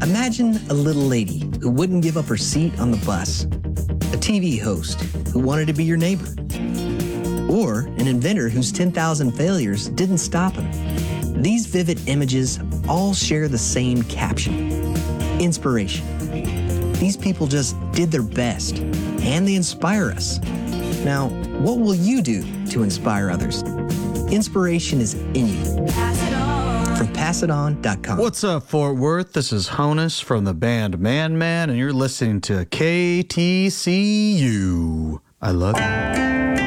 Imagine a little lady who wouldn't give up her seat on the bus, a TV host who wanted to be your neighbor, or an inventor whose 10,000 failures didn't stop him. These vivid images all share the same caption: inspiration. These people just did their best, and they inspire us. Now, what will you do to inspire others? Inspiration is in you. From PassItOn.com. What's up, Fort Worth? This is Honus from the band Man Man, and you're listening to KTCU. I love you.